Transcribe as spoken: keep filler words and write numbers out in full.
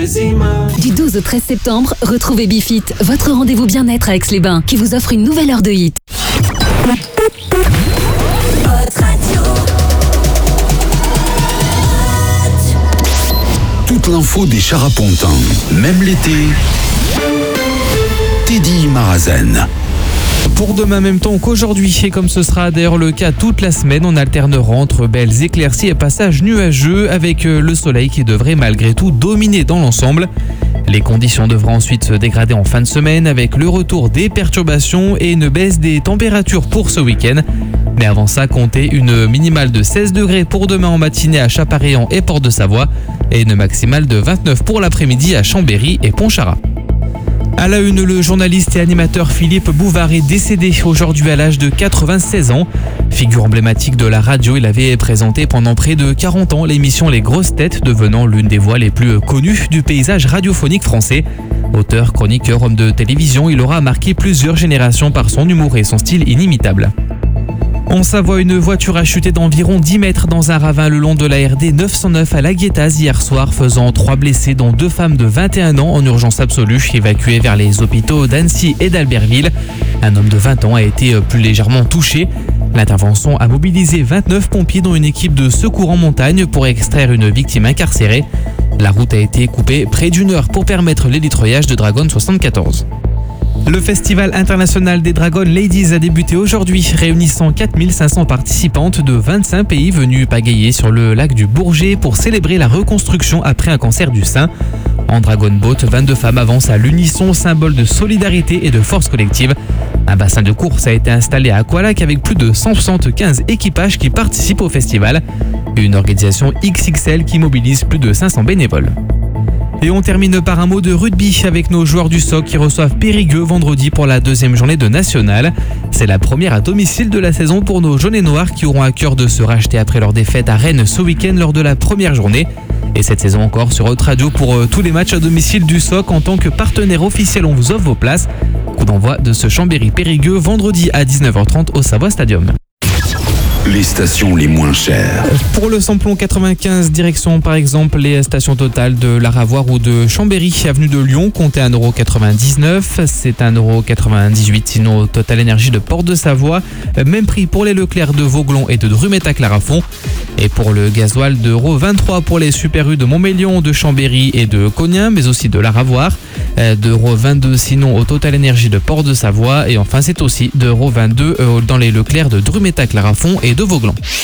Du douze au treize septembre, retrouvez Bifit, votre rendez-vous bien-être à Aix-les-Bains, qui vous offre une nouvelle heure de hit. Toute l'info des Charapontins, même l'été, Teddy Marazen. Pour demain même temps qu'aujourd'hui, et comme ce sera d'ailleurs le cas toute la semaine, on alternera entre belles éclaircies et passages nuageux avec le soleil qui devrait malgré tout dominer dans l'ensemble. Les conditions devront ensuite se dégrader en fin de semaine avec le retour des perturbations et une baisse des températures pour ce week-end. Mais avant ça, comptez une minimale de seize degrés pour demain en matinée à Chaparéan et Port-de-Savoie et une maximale de vingt-neuf pour l'après-midi à Chambéry et Pontcharrat. À la une, le journaliste et animateur Philippe Bouvard est décédé aujourd'hui à l'âge de quatre-vingt-seize ans. Figure emblématique de la radio, il avait présenté pendant près de quarante ans l'émission Les Grosses Têtes, devenant l'une des voix les plus connues du paysage radiophonique français. Auteur, chroniqueur, homme de télévision, il aura marqué plusieurs générations par son humour et son style inimitable. En Savoie, une voiture a chuté d'environ dix mètres dans un ravin le long de la R D neuf cent neuf à La Guétaz hier soir, faisant trois blessés dont deux femmes de vingt et un ans en urgence absolue, évacuées vers les hôpitaux d'Annecy et d'Albertville. Un homme de vingt ans a été plus légèrement touché. L'intervention a mobilisé vingt-neuf pompiers dont une équipe de secours en montagne pour extraire une victime incarcérée. La route a été coupée près d'une heure pour permettre l'élitroyage de Dragon soixante-quatorze. Le Festival international des Dragon Ladies a débuté aujourd'hui, réunissant quatre mille cinq cents participantes de vingt-cinq pays venus pagayer sur le lac du Bourget pour célébrer la reconstruction après un cancer du sein. En Dragon Boat, vingt-deux femmes avancent à l'unisson, symbole de solidarité et de force collective. Un bassin de course a été installé à Aqualac avec plus de cent soixante-quinze équipages qui participent au festival. Une organisation X X L qui mobilise plus de cinq cents bénévoles. Et on termine par un mot de rugby avec nos joueurs du S O C qui reçoivent Périgueux vendredi pour la deuxième journée de nationale. C'est la première à domicile de la saison pour nos jaunes et noirs qui auront à cœur de se racheter après leur défaite à Rennes ce week-end lors de la première journée. Et cette saison encore sur Haute Radio pour euh, tous les matchs à domicile du S O C en tant que partenaire officiel, on vous offre vos places. Coup d'envoi de ce Chambéry-Périgueux vendredi à dix-neuf heures trente au Savoie Stadium. Les stations les moins chères. Pour le samplon quatre-vingt-quinze, direction par exemple les stations Total de Laravoir ou de Chambéry, avenue de Lyon, comptez un euro quatre-vingt-dix-neuf. C'est un euro quatre-vingt-dix-huit sinon Total Énergie de Port-de-Savoie. Même prix pour les Leclerc de Vauglon et de Drumet-à-Clarafond. Et pour le gasoil, de euro vingt-trois pour les Super U de Montmélion, de Chambéry et de Cognin, mais aussi de Laravoir. De euro vingt-deux sinon au Total Énergie de Port-de-Savoie. Et enfin, c'est aussi de euro vingt-deux dans les Leclerc de Drumet-à-Clarafond et de Vauglans.